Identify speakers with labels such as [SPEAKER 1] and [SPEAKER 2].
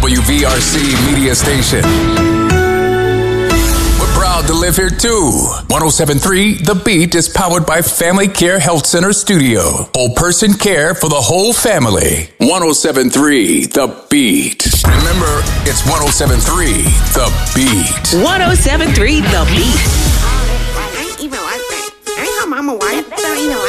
[SPEAKER 1] WVRC media station. We're proud to live here too. 107.3 The Beat is powered by Family Care Health Center Studio. Whole person care for the whole family. 107.3 The Beat. Remember, it's 107.3 The Beat.
[SPEAKER 2] 107.3 The Beat.
[SPEAKER 3] I ain't even like that. I ain't her mama wife.